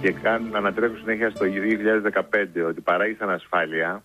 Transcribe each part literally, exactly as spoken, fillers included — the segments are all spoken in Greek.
και κάνουν, ανατρέχουν συνέχεια στο δύο χιλιάδες δεκαπέντε ότι παράγεις ανασφάλεια,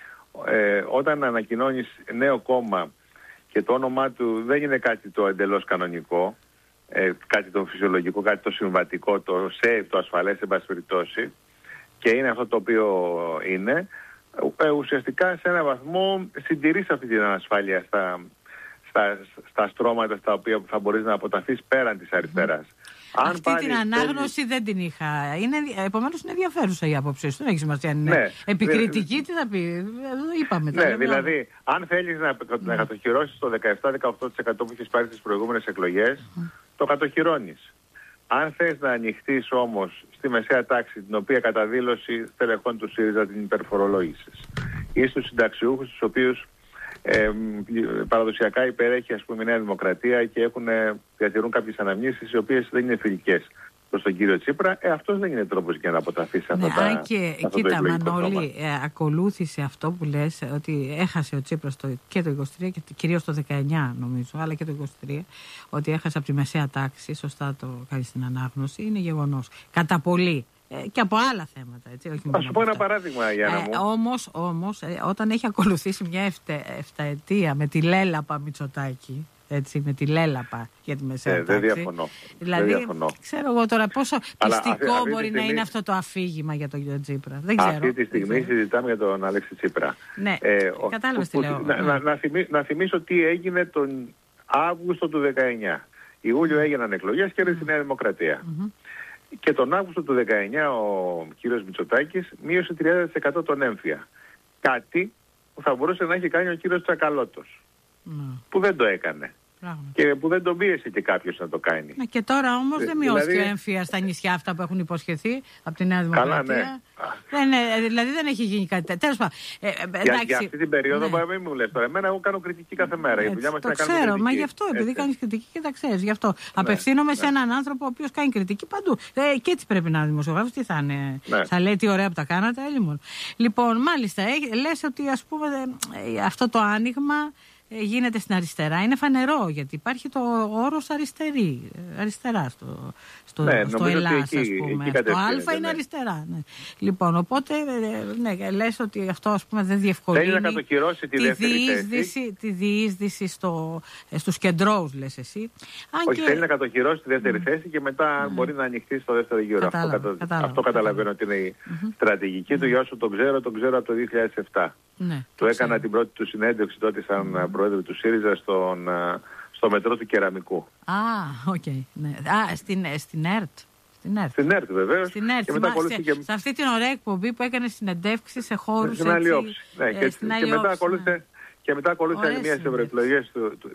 ε, όταν ανακοινώνεις νέο κόμμα και το όνομά του δεν είναι κάτι το εντελώς κανονικό, ε, κάτι το φυσιολογικό, κάτι το συμβατικό, το safe, το ασφαλές, εν πάση περιπτώσει, και είναι αυτό το οποίο είναι, ε, ουσιαστικά σε έναν βαθμό συντηρείς αυτή την ανασφάλεια στα, στα, στα στρώματα στα οποία θα μπορείς να αποταθείς πέραν της αριστεράς. Αν αυτή πάρει, την ανάγνωση θέλει... δεν την είχα. Είναι, επομένως είναι ενδιαφέρουσα η άποψή σου. Δεν έχει σημασία αν είναι ναι, επικριτική, δε... τι θα πει. Εδώ είπαμε. Ναι, λέμε, δηλαδή, αν θέλεις να, να, να κατοχυρώσεις το δεκαεπτά με δεκαοκτώ τοις εκατό που έχεις πάρει στις προηγούμενες εκλογές, mm. το κατοχυρώνεις. Αν θες να ανοιχτείς όμως στη μεσαία τάξη, την οποία κατά δήλωση στελεχών του ΣΥΡΙΖΑ την υπερφορολόγησης, ή στους συνταξιούχους, τους οποίους Ε, παραδοσιακά υπερέχει, ας πούμε, η Νέα Δημοκρατία και έχουν, διατηρούν κάποιες αναμνήσεις οι οποίες δεν είναι φιλικές προς τον κύριο Τσίπρα, ε, αυτός δεν είναι τρόπος για να αποταθεί σε αυτό, ναι, τα, και, αυτό κοίτα, το Μανώλη, ε, ακολούθησε αυτό που λες, ότι έχασε ο Τσίπρας το, και το είκοσι τρία και κυρίως το δεκαεννιά νομίζω, αλλά και το είκοσι τρία, ότι έχασε από τη μεσαία τάξη, σωστά το κάνει στην ανάγνωση, είναι γεγονός. Κατά πολύ. Και από άλλα θέματα. Έτσι, όχι θα σου πω ένα παράδειγμα, Γιάννα μου. Ε, όμως, όμως ε, όταν έχει ακολουθήσει μια εφτε, εφταετία με τη λέλαπα Μητσοτάκη, έτσι, με τη λέλαπα για τη μεσαία ε, τάξη. Δεν διαφωνώ. Δηλαδή, δεν διαφωνώ. ξέρω εγώ τώρα πόσο αλλά πιστικό αυτή, μπορεί αυτή να είναι αυτό το αφήγημα για τον κύριο Τσίπρα. Δεν ξέρω. Αυτή τη στιγμή συζητάμε για τον Αλέξη Τσίπρα. Ναι, ε, κατάλαβες τι λέω. Να, να, να, θυμί, να θυμίσω τι έγινε τον Αύγουστο του δεκαεννιά. Ιούλιο έγιναν εκλογές και έρθει η Νέα Δημοκρατία. Mm-hmm. Και τον Αύγουστο του δεκαεννιά ο κύριος Μητσοτάκης μείωσε τριάντα τοις εκατό τον έμφυα. Κάτι που θα μπορούσε να έχει κάνει ο κύριος Τσακαλώτος. Mm. Που δεν το έκανε. Πράγμα. Και που δεν τον πίεσε και κάποιος να το κάνει. Ναι, και τώρα όμως Δε, δεν μειώθηκε δηλαδή... ο έμφυα στα νησιά αυτά που έχουν υποσχεθεί από τη Νέα Δημοκρατία. Καλά, ναι. Δεν, δηλαδή δεν έχει γίνει κάτι τέτοιο. Τέλος πάντων. Ε, ε, για, για αυτή την περίοδο ναι. Μην μου λες τώρα. Εμένα εγώ κάνω κριτική κάθε μέρα. Έτσι, η δουλειά μας το να ξέρω, κριτική. Μα γι' αυτό, επειδή κάνεις κριτική και τα ξέρεις. Γι' αυτό ναι, απευθύνομαι ναι. σε έναν άνθρωπο ο οποίος κάνει κριτική παντού. Ε, και έτσι πρέπει να είναι δημοσιογράφος. Τι θα είναι. Ναι. Θα λέει τι ωραία που τα κάνατε. Ε, λοιπόν, μάλιστα, ε, λες ότι ας πούμε ε, αυτό το άνοιγμα γίνεται στην αριστερά. Είναι φανερό γιατί υπάρχει το όρος αριστερή, αριστερά στο, στο, ναι, στο Ελλάς, εκεί, ας πούμε. εκεί το Α ναι. είναι αριστερά. Ναι. Λοιπόν, οπότε ναι, λες ότι αυτό ας πούμε δεν διευκολύνει θέλει να κατοχυρώσει τη, τη δεύτερη διείσδυση, θέση. Τη διείσδυση στο, στους κεντρώους, λες εσύ. Αν Όχι, και... θέλει να κατοχυρώσει τη δεύτερη mm. θέση και μετά mm. μπορεί να ανοιχτεί στο δεύτερο γύρο. Κατάλαβα, αυτό, κατάλαβα, αυτό καταλαβαίνω ότι είναι η mm-hmm. στρατηγική του. Για όσο τον ξέρω, τον ξέρω από το δύο χιλιάδες επτά. Ναι, του έκανα ξέρω. την πρώτη του συνέντευξη τότε σαν mm. πρόεδρο του ΣΥΡΙΖΑ στον, στο μετρό του Κεραμικού. Α, οκ. Okay, ναι. Α, στην, στην ΕΡΤ. Στην ΕΡΤ. Στην ΕΡΤ, βεβαίως. Στην ΕΡΤ. Και μετά σε, και... σε αυτή την ωραία εκπομπή που έκανε συνεντεύξεις σε χώρους. Στην Αλλιόψη. Ναι, ε, και, και, και μετά ακολούθησε. Ναι. Και μετά ακολούθησε άλλη μια ευρωεκλογές του, του,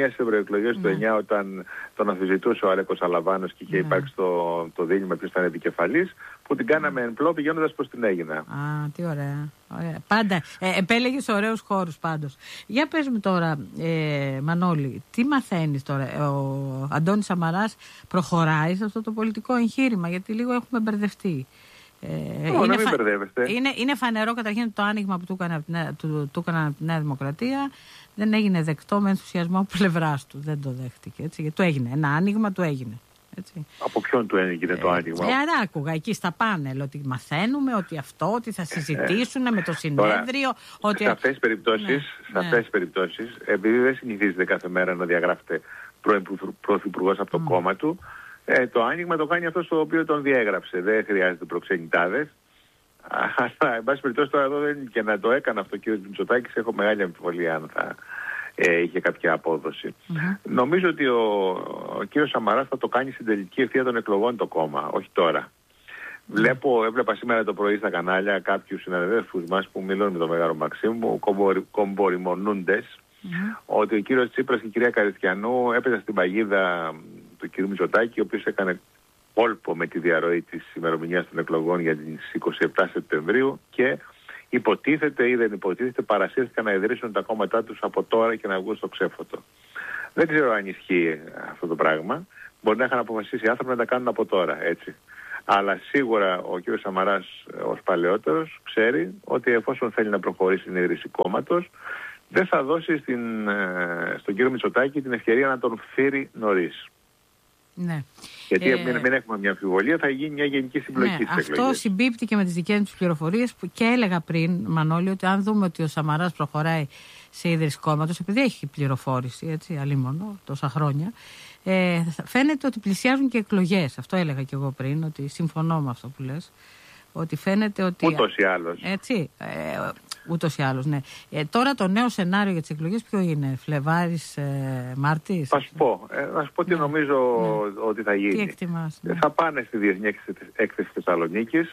ναι. του εννιά όταν τον αμφισβητούσε ο Αλέκος Αλαβάνος και είχε ναι. υπάρξει το, το δίλημμα ποιος θα είναι επικεφαλής, που την κάναμε εν πλώ πηγαίνοντας προς την Αίγινα. Α, τι ωραία. ωραία. Πάντα. Ε, επέλεγες ωραίους χώρους πάντως. Για πες μου τώρα, ε, Μανώλη, τι μαθαίνεις τώρα. Ο Αντώνης Σαμαράς προχωράει σε αυτό το πολιτικό εγχείρημα, γιατί λίγο έχουμε μπερδευτεί. Ε, Ω, είναι, φα... είναι, είναι φανερό καταρχήν το άνοιγμα που του έκανα από τη Νέα Δημοκρατία δεν έγινε δεκτό με ενθουσιασμό από πλευράς του. Δεν το δέχτηκε. Έτσι, γιατί του έγινε. Ένα άνοιγμα του έγινε. Έτσι. Από ποιον του έγινε το άνοιγμα? Ε, ε, άκουγα εκεί στα πάνελ ότι μαθαίνουμε ότι αυτό, ότι θα συζητήσουν ε, με το συνέδριο. Τώρα, ότι... Σε αυτές τις περιπτώσεις, ναι, σε αυτές τις περιπτώσεις, επειδή δεν συνηθίζεται κάθε μέρα να διαγράφεται πρώην πρωθυπουργός από το mm. κόμμα του, Ε, το άνοιγμα το κάνει αυτό στο οποίο τον διέγραψε. Δεν χρειάζεται προξενητάδες. Αλλά, εν πάση περιπτώσει, τώρα εδώ δεν και να το έκανε αυτό ο κ. Μητσοτάκης, έχω μεγάλη αμφιβολία αν θα ε, είχε κάποια απόδοση. Mm-hmm. Νομίζω ότι ο, ο κ. Σαμαράς θα το κάνει στην τελική ευθεία των εκλογών το κόμμα, όχι τώρα. Mm-hmm. Βλέπω, έβλεπα σήμερα το πρωί στα κανάλια κάποιους συναδέλφους μας που μιλούν με τον Μεγάλο Μαξίμου, κομποριμονούντες, mm-hmm. ότι ο κ. Τσίπρας και η κυρία Καριστιανού έπαιζαν στην παγίδα του κ. Μητσοτάκη, ο οποίος έκανε κόλπο με τη διαρροή της ημερομηνίας των εκλογών για τις είκοσι επτά Σεπτεμβρίου και υποτίθεται ή δεν υποτίθεται παρασύρθηκαν να ιδρύσουν τα κόμματά τους από τώρα και να βγουν στο ξέφωτο. Δεν ξέρω αν ισχύει αυτό το πράγμα. Μπορεί να είχαν αποφασίσει οι άνθρωποι να τα κάνουν από τώρα, έτσι. Αλλά σίγουρα ο κ. Σαμαράς ως παλαιότερος ξέρει ότι εφόσον θέλει να προχωρήσει στην ίδρυση κόμματος, δεν θα δώσει στην, στον κύριο Μητσοτάκη την ευκαιρία να τον φύρει νωρίς. Ναι. Γιατί ε, μην, μην έχουμε μια αμφιβολία, θα γίνει μια γενική συμπλοκή. Ναι, αυτό εκλογές. Συμπίπτει και με τις δικές τους πληροφορίες που και έλεγα πριν, Μανώλη, ότι αν δούμε ότι ο Σαμαράς προχωράει σε ίδρυση κόμματος, επειδή έχει πληροφόρηση, έτσι, αλίμονο, τόσα χρόνια, ε, φαίνεται ότι πλησιάζουν και εκλογές. Αυτό έλεγα και εγώ πριν, ότι συμφωνώ με αυτό που λες. Ότι φαίνεται ότι. Ούτως ή άλλως. Έτσι. Ε, ούτως ή άλλως, ναι. Ε, τώρα το νέο σενάριο για τις εκλογές ποιο είναι, Φλεβάρης, ε, Μάρτης. Θα σου πω. Ε, να σου πω τι ναι. νομίζω ναι. ότι θα γίνει. Τι εκτιμάς, ναι. Θα πάνε στη Διεθνή Έκθεση Θεσσαλονίκης,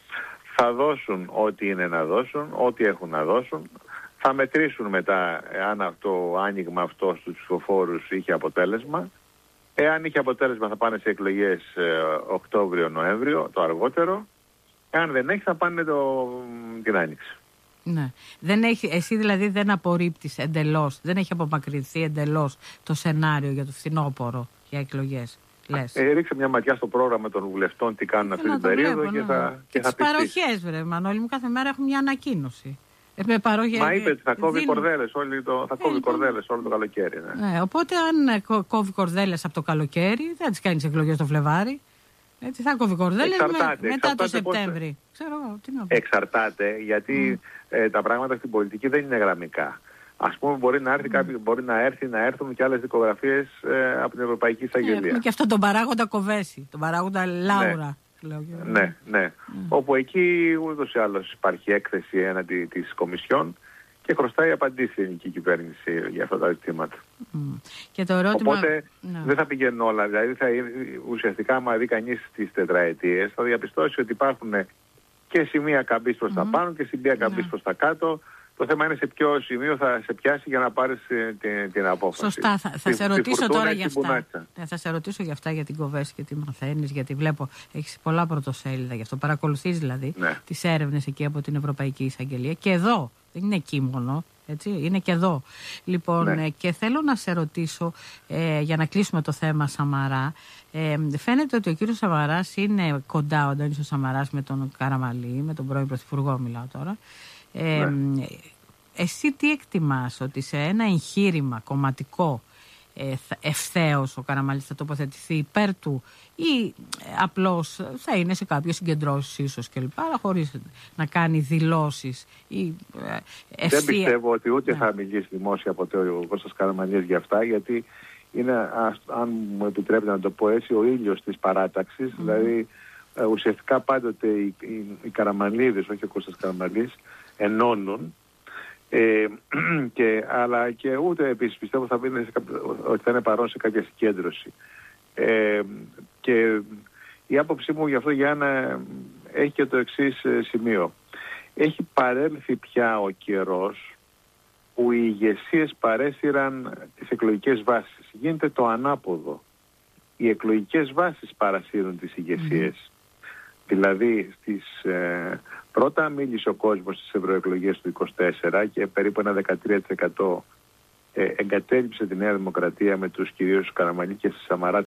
θα δώσουν ό,τι είναι να δώσουν, ό,τι έχουν να δώσουν. Θα μετρήσουν μετά αν το άνοιγμα αυτό στους ψηφοφόρους είχε αποτέλεσμα. Εάν είχε αποτέλεσμα θα πάνε σε εκλογές ε, Οκτώβριο-Νοέμβριο, το αργότερο. Εάν δεν έχει θα πάνε το, την Άνοιξη. Ναι. Δεν έχει, εσύ δηλαδή δεν απορρίπτεις εντελώς, δεν έχει απομακρυνθεί εντελώς το σενάριο για το φθινόπωρο για εκλογές. Λες. Ε, ρίξε μια ματιά στο πρόγραμμα των βουλευτών τι κάνουν αυτή την περίοδο βλέπω, και ναι. θα Και, και τις παροχές, βρε Μανώλη μου, κάθε μέρα έχουν μια ανακοίνωση. Με παροχές, Μα είπε ότι θα κόβει δίνουν... κορδέλες, όλη το, θα κόβει ε, κορδέλες όλο το καλοκαίρι. Ναι. Ναι, οπότε αν κόβει κορδέλες από το καλοκαίρι, δεν τις κάνεις εκλογές το Φλεβάρι. Έτσι θα κόβει κορδέλες με, μετά εξαρτάται το Σεπτέμβρη. Πώς... Ξέρω, τι να πω. Εξαρτάται, γιατί mm. ε, τα πράγματα στην πολιτική δεν είναι γραμμικά. Ας πούμε μπορεί να έρθει, mm. κάποιο, μπορεί να, έρθει να έρθουν και άλλες δικογραφίες ε, από την Ευρωπαϊκή Εισαγγελία. Έχουμε και αυτόν τον παράγοντα Κοβέση, τον παράγοντα Λάουρα. Ναι, ναι, ναι. Mm. Όπου εκεί ούτως ή άλλως υπάρχει έκθεση έναντι της Κομισιόν και χρωστάει απαντήσει η ελληνική κυβέρνηση για αυτά τα ζητήματα. Mm. Και το ερώτημα... Οπότε ναι. δεν θα πηγαίνουν όλα. Δηλαδή θα, ουσιαστικά, άμα δει κανείς τις τετραετίες, θα διαπιστώσει ότι υπάρχουν και σημεία καμπής προς mm. τα πάνω και σημεία καμπής ναι. προς τα κάτω. Το θέμα είναι σε ποιο σημείο θα σε πιάσει για να πάρεις την, την απόφαση. Σωστά. Θα, θα, σε ρωτήσω τώρα για αυτά. Ναι, θα σε ρωτήσω για αυτά, για την Κοβέση και τι μαθαίνεις, γιατί βλέπω έχεις πολλά πρωτοσέλιδα γι' αυτό. Παρακολουθείς δηλαδή ναι. τις έρευνες εκεί από την Ευρωπαϊκή Εισαγγελία. Και εδώ, δεν είναι εκεί μόνο, έτσι, είναι και εδώ. Λοιπόν, ναι. και θέλω να σε ρωτήσω, ε, για να κλείσουμε το θέμα Σαμαρά, ε, φαίνεται ότι ο κύριος Σαμαράς είναι κοντά, ο Αντώνης ο Σαμαράς, με τον Καραμανλή, με τον πρώην Πρωθυπουργό μιλάω τώρα. Ε, ναι. Εσύ τι εκτιμάς, ότι σε ένα εγχείρημα κομματικό ε, ευθέως ο Καραμανλής θα τοποθετηθεί υπέρ του ή ε, απλώς θα είναι σε κάποιες συγκεντρώσεις ίσως κλπ, αλλά χωρίς να κάνει δηλώσεις ή ε, ευθεία... Δεν πιστεύω ότι ούτε ναι. θα μιλήσει δημόσια ποτέ ο Κώστας Καραμανλής για αυτά, γιατί είναι, αν μου επιτρέπετε να το πω έτσι, ο ήλιος της παράταξης, mm. δηλαδή ε, ουσιαστικά πάντοτε οι, οι, οι Καραμανλίδες, όχι ο Κώστας Καραμανλής, ενώνουν, ε, και, αλλά και ούτε επίσης πιστεύω θα είναι σε κάποιο, ότι θα είναι παρόν σε κάποια συγκέντρωση. Ε, και η άποψή μου γι' αυτό, Γιάννα, έχει και το εξής σημείο. Έχει παρέλθει πια ο καιρός που οι ηγεσίες παρέσυραν τις εκλογικές βάσεις. Γίνεται το ανάποδο. Οι εκλογικές βάσεις παρασύρουν τις ηγεσίες. Mm. Δηλαδή στις... Ε, πρώτα μίλησε ο κόσμος στις ευρωεκλογές του είκοσι τέσσερα και περίπου ένα δεκατρία τοις εκατό ε, εγκατέλειψε τη Νέα Δημοκρατία με τους κυρίους Καραμανλή και Σαμαρά